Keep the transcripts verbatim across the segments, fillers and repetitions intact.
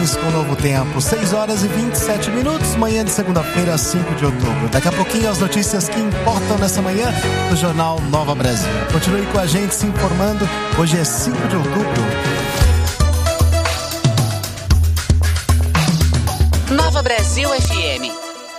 Com o novo tempo, seis horas e vinte e sete minutos, manhã de segunda-feira, cinco de outubro. Daqui a pouquinho as notícias que importam nessa manhã do Jornal Nova Brasil. Continue com a gente se informando. Hoje é cinco de outubro. Nova Brasil F M.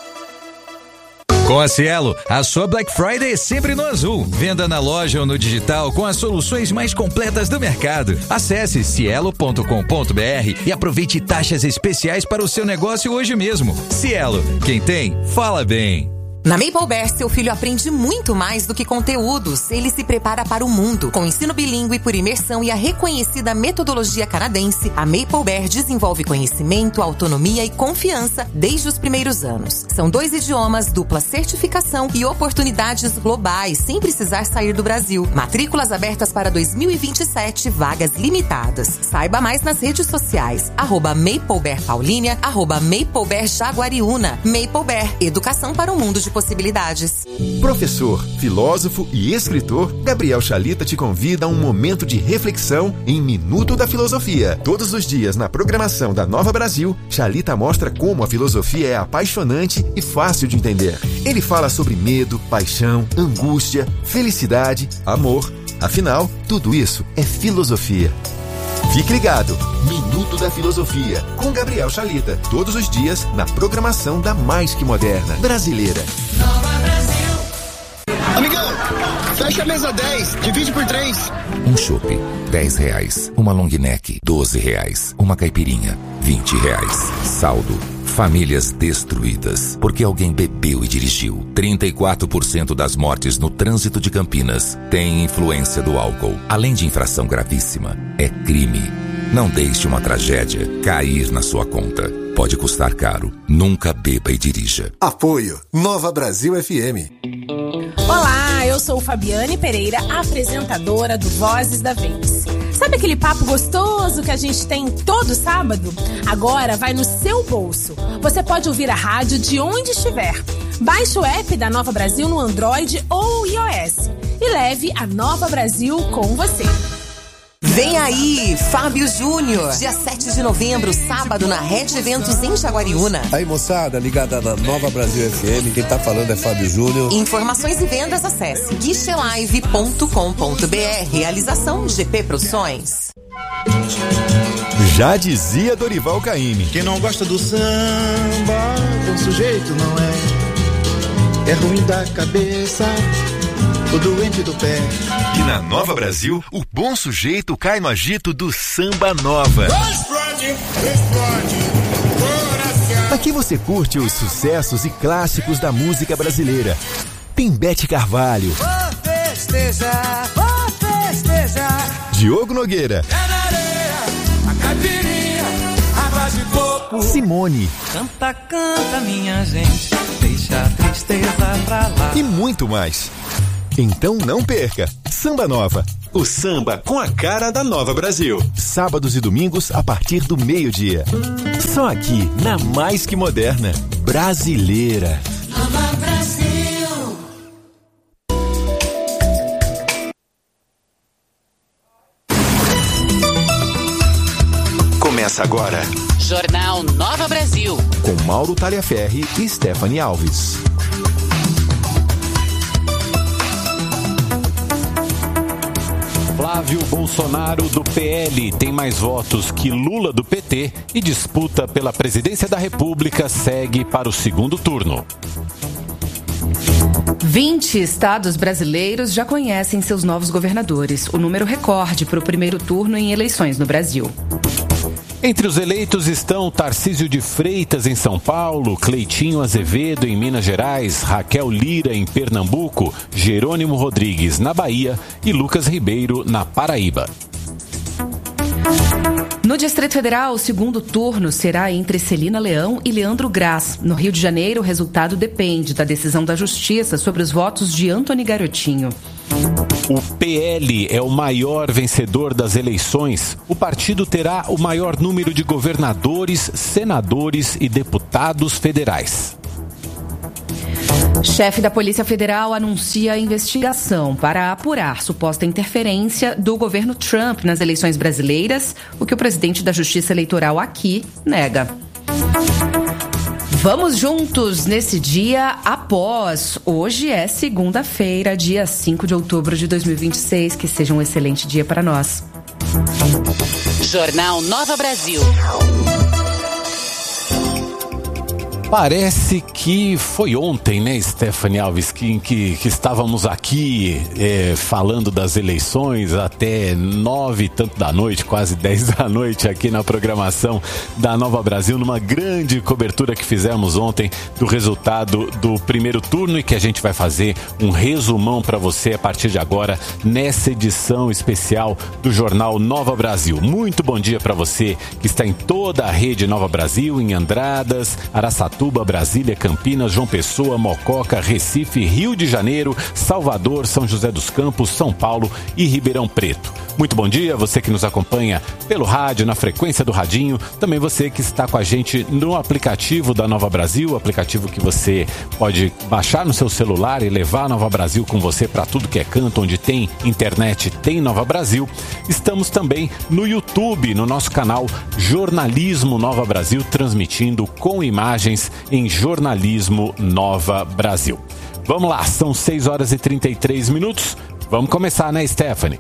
Com a Cielo, a sua Black Friday é sempre no azul. Venda na loja ou no digital com as soluções mais completas do mercado. Acesse cielo ponto com ponto b r e aproveite taxas especiais para o seu negócio hoje mesmo. Cielo, quem tem, fala bem. Na Maple Bear, seu filho aprende muito mais do que conteúdos. Ele se prepara para o mundo. Com ensino bilíngue por imersão e a reconhecida metodologia canadense, a Maple Bear desenvolve conhecimento, autonomia e confiança desde os primeiros anos. São dois idiomas, dupla certificação e oportunidades globais, sem precisar sair do Brasil. Matrículas abertas para dois mil e vinte e sete, vagas limitadas. Saiba mais nas redes sociais. Arroba Maple Bear Paulínia, arroba Maple Bear Jaguariúna. Maple Bear, educação para um mundo de possibilidades. Professor, filósofo e escritor, Gabriel Chalita te convida a um momento de reflexão em Minuto da Filosofia. Todos os dias na programação da Nova Brasil, Chalita mostra como a filosofia é apaixonante e fácil de entender. Ele fala sobre medo, paixão, angústia, felicidade, amor. Afinal, tudo isso é filosofia. Fique ligado, Minuto da Filosofia, com Gabriel Chalita, todos os dias na programação da mais que moderna brasileira. Nova Brasil. Amigão, fecha a mesa dez, divide por três. Um chopp, dez reais. Uma long neck, doze reais. Uma caipirinha, vinte reais. Saldo. Famílias destruídas porque alguém bebeu e dirigiu. trinta e quatro por cento das mortes no trânsito de Campinas têm influência do álcool. Além de infração gravíssima, é crime. Não deixe uma tragédia cair na sua conta. Pode custar caro. Nunca beba e dirija. Apoio Nova Brasil F M. Olá, eu sou Fabiane Pereira, apresentadora do Vozes da Vez. Sabe aquele papo gostoso que a gente tem todo sábado? Agora vai no seu bolso. Você pode ouvir a rádio de onde estiver. Baixe o app da Nova Brasil no Android ou iOS e leve a Nova Brasil com você. Vem aí, Fábio Júnior, dia sete de novembro, sábado, na Red Eventos em Jaguariúna. Aí, moçada, ligada na Nova Brasil F M, quem tá falando é Fábio Júnior. Informações e vendas, acesse guichelive ponto com ponto b r. Realização G P Produções. Já dizia Dorival Caymmi: quem não gosta do samba, bom sujeito não é. É ruim da cabeça, o doente do pé. E na Nova Brasil, o bom sujeito cai no agito do Samba Nova. Explode, explode, coração. Aqui você curte os sucessos e clássicos da música brasileira. Tem Bete Carvalho, Vou festejar, vou festejar. Diogo Nogueira, É na areia, a caipirinha, água de coco. Simone. Canta, canta, minha gente, deixa a tristeza pra lá. E muito mais. Então não perca, Samba Nova, o samba com a cara da Nova Brasil. Sábados e domingos a partir do meio-dia. Só aqui, na mais que moderna, brasileira. Nova Brasil. Começa agora, Jornal Nova Brasil, com Mauro Talhaferri e Stephanie Alves. Flávio Bolsonaro, do P L, tem mais votos que Lula, do P T, e disputa pela presidência da República segue para o segundo turno. vinte estados brasileiros já conhecem seus novos governadores, o número recorde para o primeiro turno em eleições no Brasil. Entre os eleitos estão Tarcísio de Freitas, em São Paulo, Cleitinho Azevedo, em Minas Gerais, Raquel Lira, em Pernambuco, Jerônimo Rodrigues, na Bahia e Lucas Ribeiro, na Paraíba. No Distrito Federal, o segundo turno será entre Celina Leão e Leandro Graz. No Rio de Janeiro, o resultado depende da decisão da Justiça sobre os votos de Antony Garotinho. O P L é o maior vencedor das eleições. O partido terá o maior número de governadores, senadores e deputados federais. Chefe da Polícia Federal anuncia investigação para apurar suposta interferência do governo Trump nas eleições brasileiras, o que o presidente da Justiça Eleitoral aqui nega. Vamos juntos nesse dia após. Hoje é segunda-feira, dia cinco de outubro de dois mil e vinte e seis. Que seja um excelente dia para nós. Jornal Nova Brasil. Parece que foi ontem, né, Stephanie Alves, que, que, que estávamos aqui é, falando das eleições até nove e tanto da noite, quase dez da noite, aqui na programação da Nova Brasil, numa grande cobertura que fizemos ontem do resultado do primeiro turno e que a gente vai fazer um resumão para você a partir de agora nessa edição especial do Jornal Nova Brasil. Muito bom dia para você que está em toda a rede Nova Brasil, em Andradas, Araçatuba, Brasília, Campinas, João Pessoa, Mococa, Recife, Rio de Janeiro, Salvador, São José dos Campos, São Paulo e Ribeirão Preto. Muito bom dia, você que nos acompanha pelo rádio, na frequência do radinho, também você que está com a gente no aplicativo da Nova Brasil, aplicativo que você pode baixar no seu celular e levar a Nova Brasil com você para tudo que é canto, onde tem internet, tem Nova Brasil. Estamos também no YouTube, no nosso canal Jornalismo Nova Brasil, transmitindo com imagens em Jornalismo Nova Brasil. Vamos lá, são seis horas e trinta e três minutos. Vamos começar, né, Stephanie?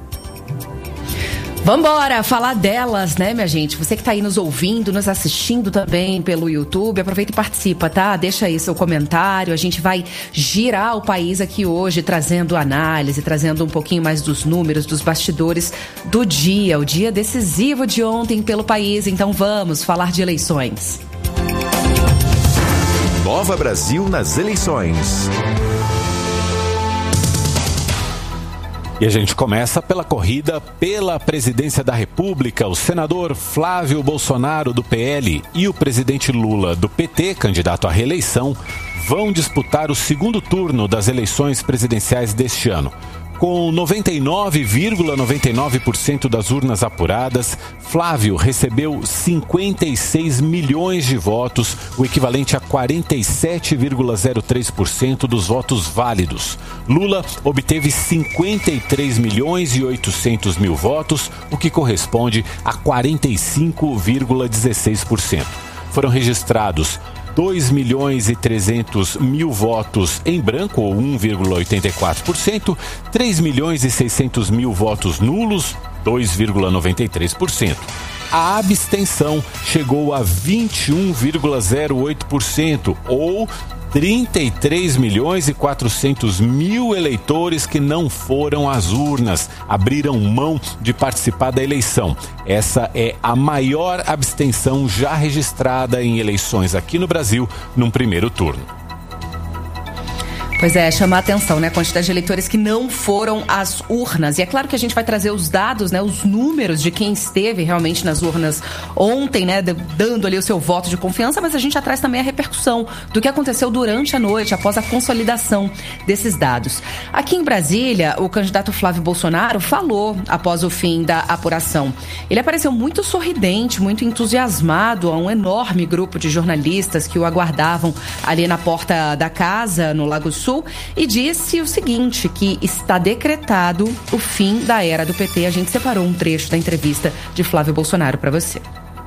Vambora falar delas, né, minha gente? Você que tá aí nos ouvindo, nos assistindo também pelo YouTube, aproveita e participa, tá? Deixa aí seu comentário, a gente vai girar o país aqui hoje, trazendo análise, trazendo um pouquinho mais dos números, dos bastidores do dia, o dia decisivo de ontem pelo país. Então vamos falar de eleições. Nova Brasil nas eleições. E a gente começa pela corrida pela presidência da República. O senador Flávio Bolsonaro, do P L, e o presidente Lula, do P T, candidato à reeleição, vão disputar o segundo turno das eleições presidenciais deste ano. Com noventa e nove vírgula noventa e nove por cento das urnas apuradas, Flávio recebeu cinquenta e seis milhões de votos, o equivalente a quarenta e sete vírgula zero três por cento dos votos válidos. Lula obteve cinquenta e três milhões e oitocentos mil votos, o que corresponde a quarenta e cinco vírgula dezesseis por cento. Foram registrados dois milhões e trezentos mil votos em branco, ou um vírgula oitenta e quatro por cento, três milhões e seiscentos mil votos nulos, dois vírgula noventa e três por cento. A abstenção chegou a vinte e um vírgula zero oito por cento, ou trinta e três milhões e quatrocentos mil eleitores que não foram às urnas, abriram mão de participar da eleição. Essa é a maior abstenção já registrada em eleições aqui no Brasil num primeiro turno. Pois é, chamar a atenção, né? A quantidade de eleitores que não foram às urnas. E é claro que a gente vai trazer os dados, né? Os números de quem esteve realmente nas urnas ontem, né? Dando ali o seu voto de confiança, mas a gente já traz também a repercussão do que aconteceu durante a noite, após a consolidação desses dados. Aqui em Brasília, o candidato Flávio Bolsonaro falou após o fim da apuração. Ele apareceu muito sorridente, muito entusiasmado a um enorme grupo de jornalistas que o aguardavam ali na porta da casa, no Lago Sul, e disse o seguinte, que está decretado o fim da era do P T. A gente separou um trecho da entrevista de Flávio Bolsonaro para você.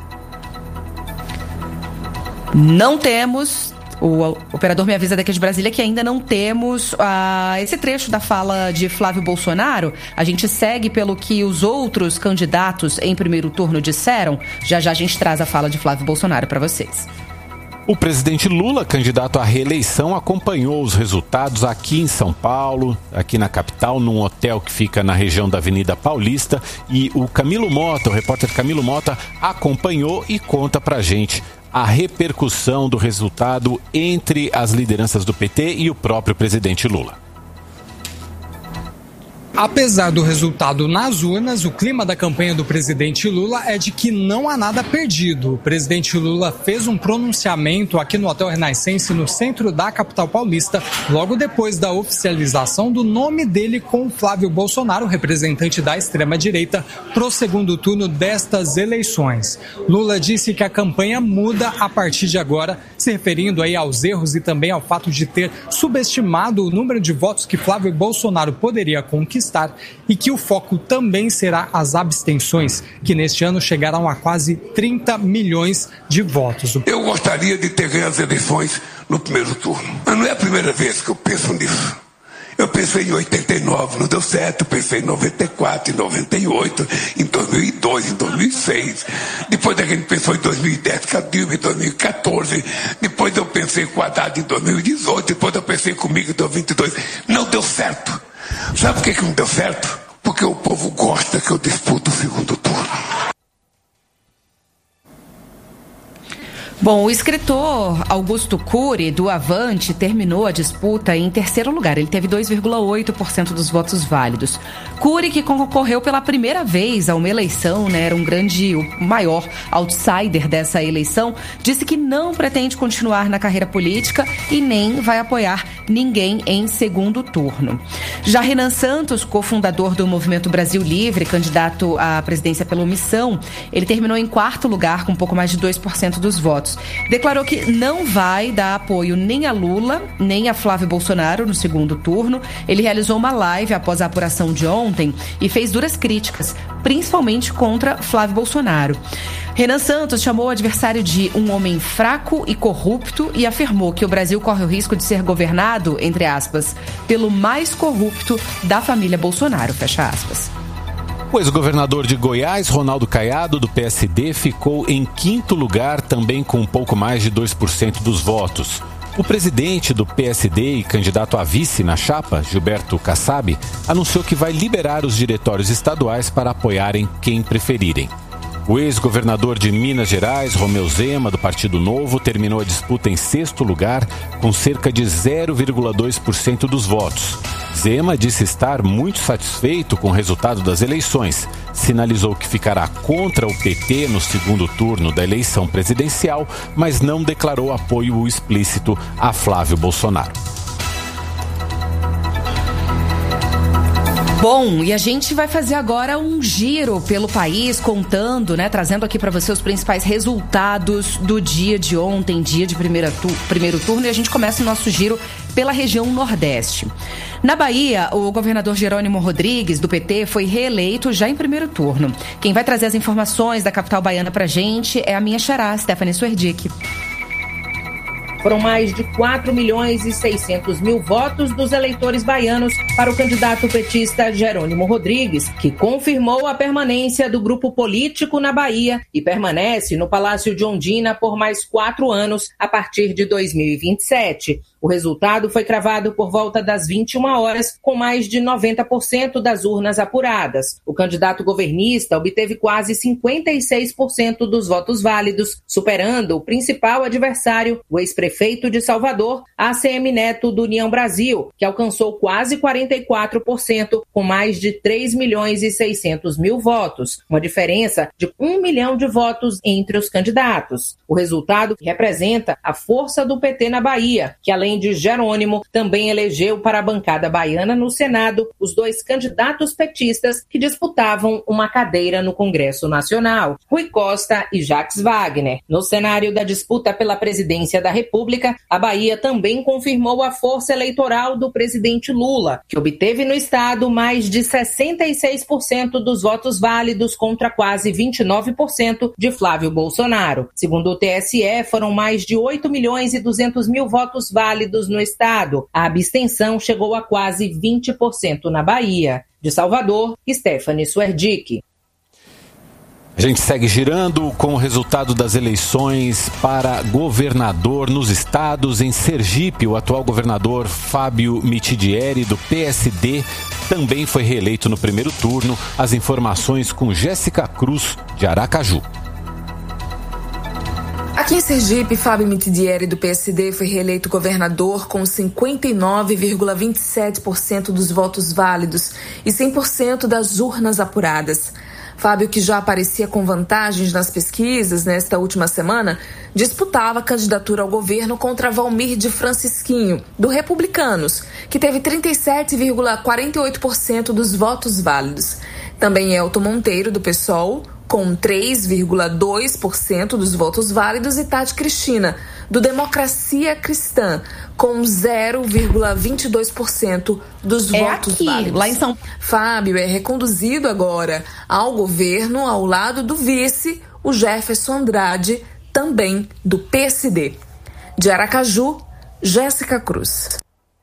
Não temos... O operador me avisa daqui de Brasília que ainda não temos uh, esse trecho da fala de Flávio Bolsonaro. A gente segue pelo que os outros candidatos em primeiro turno disseram. Já já a gente traz a fala de Flávio Bolsonaro para vocês. O presidente Lula, candidato à reeleição, acompanhou os resultados aqui em São Paulo, aqui na capital, num hotel que fica na região da Avenida Paulista. E o Camilo Mota, o repórter Camilo Mota, acompanhou e conta pra gente a repercussão do resultado entre as lideranças do P T e o próprio presidente Lula. Apesar do resultado nas urnas, o clima da campanha do presidente Lula é de que não há nada perdido. O presidente Lula fez um pronunciamento aqui no Hotel Renascença, no centro da capital paulista, logo depois da oficialização do nome dele com Flávio Bolsonaro, representante da extrema-direita, para o segundo turno destas eleições. Lula disse que a campanha muda a partir de agora, se referindo aí aos erros e também ao fato de ter subestimado o número de votos que Flávio Bolsonaro poderia conquistar e que o foco também será as abstenções, que neste ano chegaram a quase trinta milhões de votos. Eu gostaria de ter ganho as eleições no primeiro turno, mas não é a primeira vez que eu penso nisso. Eu pensei em oitenta e nove, não deu certo. Eu pensei em noventa e quatro, em noventa e oito, em dois mil e dois, em dois mil e seis. Depois a gente pensou em dois mil e dez, com a Dilma, em dois mil e quatorze. Depois eu pensei com o Haddad em dois mil e dezoito. Depois eu pensei comigo em dois mil e vinte e dois. Não deu certo. Sabe por que que não deu certo? Porque o povo gosta que eu disputo o segundo turno. Bom, o escritor Augusto Cury, do Avante, terminou a disputa em terceiro lugar. Ele teve dois vírgula oito por cento dos votos válidos. Cury, que concorreu pela primeira vez a uma eleição, né, era um grande, o maior outsider dessa eleição, disse que não pretende continuar na carreira política e nem vai apoiar ninguém em segundo turno. Já Renan Santos, cofundador do Movimento Brasil Livre, candidato à presidência pela omissão, ele terminou em quarto lugar com um pouco mais de dois por cento dos votos. Declarou que não vai dar apoio nem a Lula, nem a Flávio Bolsonaro no segundo turno. Ele realizou uma live após a apuração de ontem e fez duras críticas, principalmente contra Flávio Bolsonaro. Renan Santos chamou o adversário de um homem fraco e corrupto e afirmou que o Brasil corre o risco de ser governado, entre aspas, pelo mais corrupto da família Bolsonaro, fecha aspas. O ex-governador de Goiás, Ronaldo Caiado, do P S D, ficou em quinto lugar, também com um pouco mais de dois por cento dos votos. O presidente do P S D e candidato a vice na chapa, Gilberto Kassab, anunciou que vai liberar os diretórios estaduais para apoiarem quem preferirem. O ex-governador de Minas Gerais, Romeu Zema, do Partido Novo, terminou a disputa em sexto lugar, com cerca de zero vírgula dois por cento dos votos. Zema disse estar muito satisfeito com o resultado das eleições. Sinalizou que ficará contra o P T no segundo turno da eleição presidencial, mas não declarou apoio explícito a Flávio Bolsonaro. Bom, e a gente vai fazer agora um giro pelo país, contando, né, trazendo aqui para você os principais resultados do dia de ontem, dia de primeira tu- primeiro turno, e a gente começa o nosso giro pela região Nordeste. Na Bahia, o governador Jerônimo Rodrigues, do P T, foi reeleito já em primeiro turno. Quem vai trazer as informações da capital baiana pra gente é a minha xará, Stephanie Suerdick. Foram mais de quatro milhões e seiscentos mil votos dos eleitores baianos para o candidato petista Jerônimo Rodrigues, que confirmou a permanência do grupo político na Bahia e permanece no Palácio de Ondina por mais quatro anos a partir de dois mil e vinte e sete. O resultado foi cravado por volta das vinte e uma horas, com mais de noventa por cento das urnas apuradas. O candidato governista obteve quase cinquenta e seis por cento dos votos válidos, superando o principal adversário, o ex-prefeito de Salvador, A C M Neto, do União Brasil, que alcançou quase quarenta e quatro por cento, com mais de três milhões e seiscentos mil votos, uma diferença de um milhão de votos entre os candidatos. O resultado representa a força do P T na Bahia, que além de Jerônimo, também elegeu para a bancada baiana no Senado os dois candidatos petistas que disputavam uma cadeira no Congresso Nacional, Rui Costa e Jacques Wagner. No cenário da disputa pela presidência da República, a Bahia também confirmou a força eleitoral do presidente Lula, que obteve no estado mais de sessenta e seis por cento dos votos válidos contra quase vinte e nove por cento de Flávio Bolsonaro. Segundo o T S E, foram mais de oito milhões e duzentos mil votos válidos no estado. A abstenção chegou a quase vinte por cento na Bahia. De Salvador, Stephanie Suerdick. A gente segue girando com o resultado das eleições para governador nos estados. Em Sergipe, o atual governador Fábio Mitidieri, do P S D, também foi reeleito no primeiro turno. As informações com Jéssica Cruz, de Aracaju. A Aqui em Sergipe, Fábio Mitidieri, do P S D, foi reeleito governador com cinquenta e nove vírgula vinte e sete por cento dos votos válidos e cem por cento das urnas apuradas. Fábio, que já aparecia com vantagens nas pesquisas nesta última semana, disputava a candidatura ao governo contra Valmir de Francisquinho, do Republicanos, que teve trinta e sete vírgula quarenta e oito por cento dos votos válidos. Também Elton Monteiro, do PSOL, com três vírgula dois por cento dos votos válidos, e Tati Cristina, do Democracia Cristã, com zero vírgula vinte e dois por cento dos é votos aqui, válidos. Lá em São... Fábio é reconduzido agora ao governo ao lado do vice, o Jefferson Andrade, também do P S D. De Aracaju, Jéssica Cruz.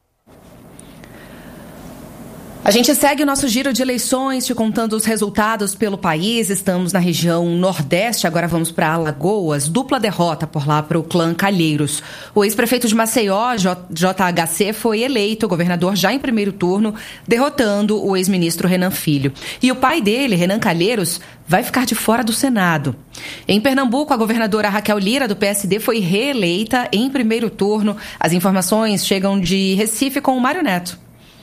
A gente segue o nosso giro de eleições, te contando os resultados pelo país. Estamos na região Nordeste, agora vamos para Alagoas. Dupla derrota por lá para o clã Calheiros. O ex-prefeito de Maceió, J H C, foi eleito governador já em primeiro turno, derrotando o ex-ministro Renan Filho. E o pai dele, Renan Calheiros, vai ficar de fora do Senado. Em Pernambuco, a governadora Raquel Lira, do P S D, foi reeleita em primeiro turno. As informações chegam de Recife com o Mário Neto.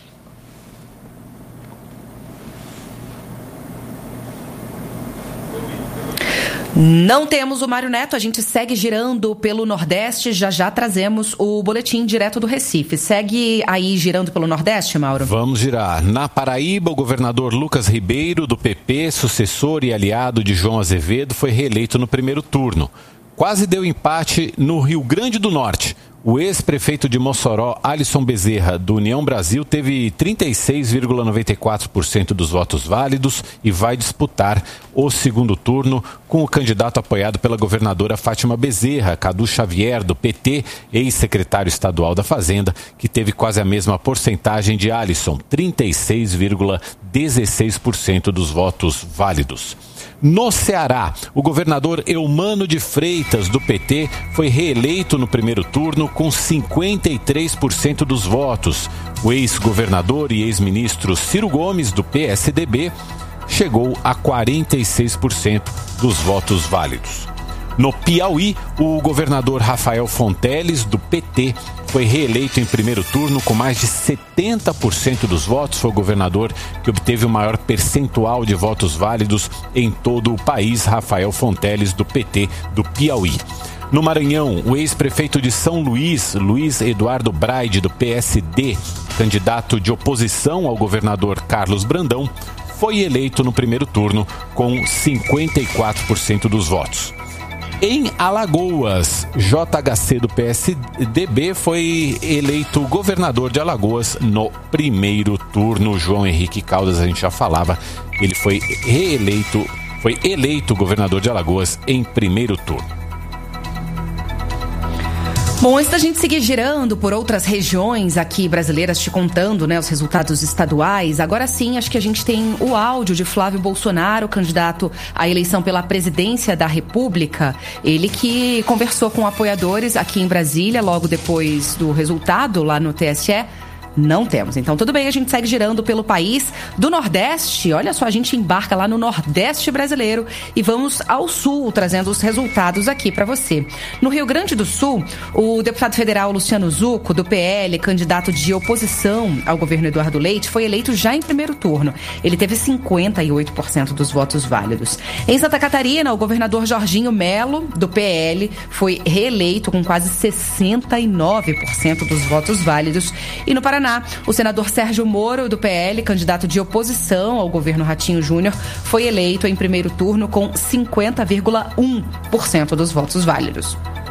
Não temos o Mário Neto, a gente segue girando pelo Nordeste, já já trazemos o boletim direto do Recife. Segue aí girando pelo Nordeste, Mauro? Vamos girar. Na Paraíba, o governador Lucas Ribeiro, do P P, sucessor e aliado de João Azevedo, foi reeleito no primeiro turno. Quase deu empate no Rio Grande do Norte. O ex-prefeito de Mossoró, Alisson Bezerra, do União Brasil, teve trinta e seis vírgula noventa e quatro por cento dos votos válidos e vai disputar o segundo turno com o candidato apoiado pela governadora Fátima Bezerra, Cadu Xavier, do P T, ex-secretário estadual da Fazenda, que teve quase a mesma porcentagem de Alisson, trinta e seis vírgula dezesseis por cento dos votos válidos. No Ceará, o governador Eumano de Freitas, do P T, foi reeleito no primeiro turno com cinquenta e três por cento dos votos. O ex-governador e ex-ministro Ciro Gomes, do P S D B, chegou a quarenta e seis por cento dos votos válidos. No Piauí, o governador Rafael Fonteles, do P T, foi reeleito em primeiro turno com mais de setenta por cento dos votos. Foi o governador que obteve o maior percentual de votos válidos em todo o país, Rafael Fonteles, do P T, do Piauí. No Maranhão, o ex-prefeito de São Luís, Luiz Eduardo Braide, do P S D, candidato de oposição ao governador Carlos Brandão, foi eleito no primeiro turno com cinquenta e quatro por cento dos votos. Em Alagoas, J H C do P S D B foi eleito governador de Alagoas no primeiro turno. João Henrique Caldas, a gente já falava, ele foi reeleito, foi eleito governador de Alagoas em primeiro turno. Bom, antes da gente seguir girando por outras regiões aqui brasileiras, te contando, né, os resultados estaduais, agora sim, acho que a gente tem o áudio de Flávio Bolsonaro, candidato à eleição pela presidência da República. Ele que conversou com apoiadores aqui em Brasília, logo depois do resultado lá no T S E. Não temos. Então, tudo bem, a gente segue girando pelo país. Do Nordeste, olha só, a gente embarca lá no Nordeste brasileiro e vamos ao Sul, trazendo os resultados aqui para você. No Rio Grande do Sul, o deputado federal Luciano Zucco, do P L, candidato de oposição ao governo Eduardo Leite, foi eleito já em primeiro turno. Ele teve cinquenta e oito por cento dos votos válidos. Em Santa Catarina, o governador Jorginho Melo, do P L, foi reeleito com quase sessenta e nove por cento dos votos válidos. E no Paraná, o senador Sérgio Moro, do P L, candidato de oposição ao governo Ratinho Júnior, foi eleito em primeiro turno com cinquenta vírgula um por cento dos votos válidos.